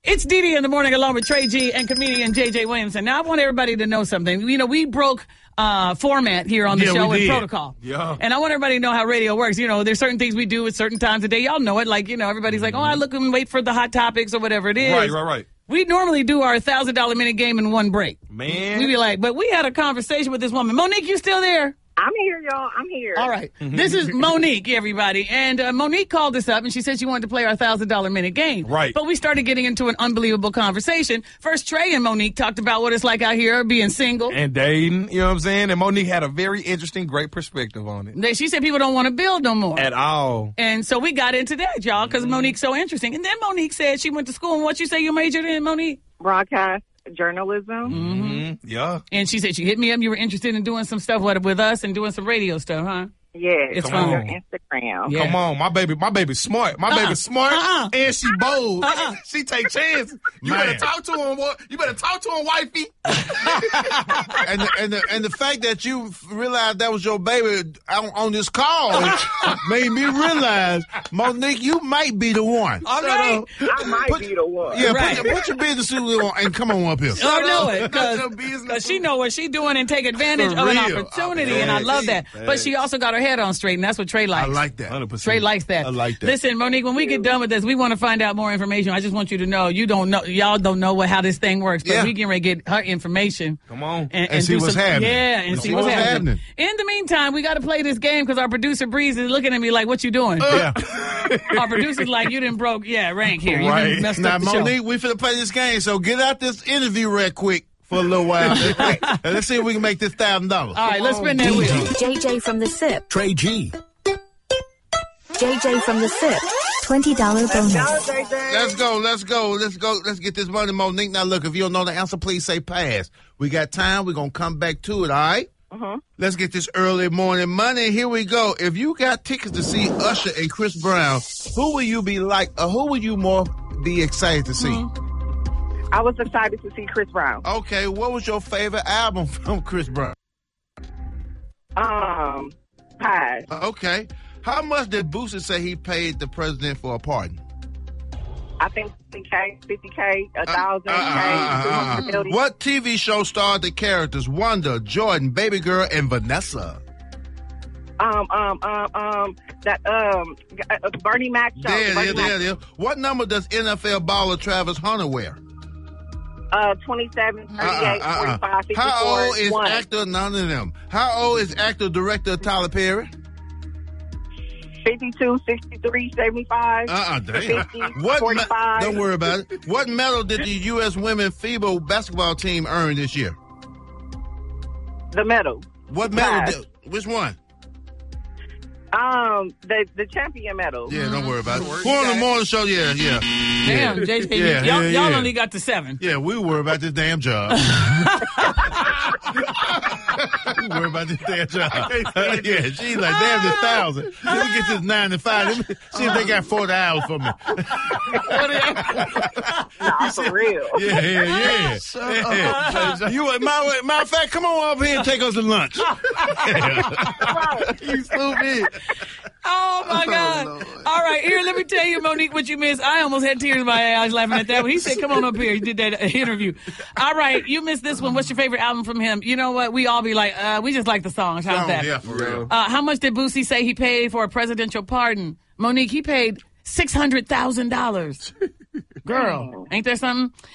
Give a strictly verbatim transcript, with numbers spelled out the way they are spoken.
It's Dee Dee in the morning along with Trey G and comedian J J Williamson. Now, I want everybody to know something. You know, we broke uh, format here on the yeah, show and protocol. Yeah. And I want everybody to know how radio works. You know, there's certain things we do at certain times of day. Y'all know it. Like, you know, everybody's mm-hmm. like, oh, I look and wait for the hot topics or whatever it is. Right, right, right. We normally do our one thousand dollars minute game in one break. Man. We be like, but we had a conversation with this woman. Monique, you still there? I'm here, y'all. I'm here. All right. This is Monique, everybody. And uh, Monique called us up, and she said she wanted to play our one thousand dollars minute game. Right. But we started getting into an unbelievable conversation. First, Trey and Monique talked about what it's like out here being single. And dating, you know what I'm saying? And Monique had a very interesting, great perspective on it. They, she said people don't want to build no more. At all. And so we got into that, y'all, because mm-hmm. Monique's so interesting. And then Monique said she went to school. And what you say you majored in, Monique? Broadcast journalism. Mm-hmm. Yeah. And she said she hit me up. You were interested in doing some stuff with, with us and doing some radio stuff, huh? Yeah, it's on fun. Instagram. Yeah. Come on, my baby, my baby's smart. My uh-uh. baby's smart, uh-uh. and she bold. Uh-uh. She take chances. You Man. better talk to him. Boy. You better talk to him, wifey. and the, and the and the fact that you realized that was your baby on, on this call made me realize, Monique, you might be the one. All right. I might put, be the one. Yeah, right. put, your, put your business suit on and come on up here. I know it, Your because business. she know what she doing and take advantage For of an real. opportunity, Oh, and I man. love that. Man. But she also got her head on straight, and that's what Trey likes. I like that. one hundred percent. Trey likes that. I like that. Listen, Monique, when we get done with this, we want to find out more information. I just want you to know, you don't know, y'all don't know what how this thing works, but Yeah. we getting ready to get her information. Come on. And, and, And see do what's some, happening. Yeah, and, And see see what's, what's happening. happening. In the meantime, we got to play this game because our producer Breeze is looking at me like, "What you doing?" Yeah. Our producer's like, "You didn't broke, yeah, rank here. You Right. done messed Now, up the show." Monique, we finna play this game, so get out this interview right quick for a little while. And let's see if we can make this one thousand dollars. All right, let's spin that wheel. J J from the S I P. Trey G. J J from the S I P. twenty dollars bonus. Let's go, let's go, let's go, let's get this money, Monique. Now, look, if you don't know the answer, please say pass. We got time. We're going to come back to it, all right? Uh-huh. Let's get this early morning money. Here we go. If you got tickets to see Usher and Chris Brown, who will you be like, or who will you more be excited to see? Mm-hmm. I was excited to see Chris Brown. Okay, what was your favorite album from Chris Brown? Um, pass. Okay. How much did Boosie say he paid the president for a pardon? I think fifty K, fifty K, a thousand Uh, uh, uh, uh, K, two uh, hundred million. What T V show starred the characters Wanda, Jordan, Baby Girl, and Vanessa? Um, um, um, um, that um, uh, Bernie Mac show. There, Bernie there, there, Mac. there. What number does N F L baller Travis Hunter wear? Uh, twenty-seven, thirty-eight, Uh, uh, uh, uh. forty-five, fifty-four, How old is one. actor? None of them. How old is actor director Tyler Perry? fifty-two, sixty-three, seventy-five, Uh-uh, damn. fifty, What? Me- forty-five. don't worry about it. What medal did the U S women FIBA basketball team earn this year? The medal. What medal? Pass. Did, which one? Um, the the champion medal. Yeah, don't worry about it. Don't worry. Who on the morning show? Yeah, yeah. Damn, J J, Yeah, y'all, yeah, y'all yeah. only got to seven. Yeah, we worry about this damn job. we worry about this damn job. yeah, she's like, damn, this thousand. Let me get this nine to five. Let me see if they got forty hours for me. Nah, for real. Yeah, yeah, yeah. yeah. You, my, matter of fact, come on up here and take us to lunch. You stupid. Oh, my God. All right, here, let me tell you, Monique, what you missed. I almost had tears in my eyes laughing at that one. He said, come on up here. He did that interview. All right, you missed this one. What's your favorite album from him? You know what? We all be like, uh, we just like the songs. How's Oh, that? yeah, for real. Uh, how much did Boosie say he paid for a presidential pardon? Monique, he paid six hundred thousand dollars. Girl, ain't there something?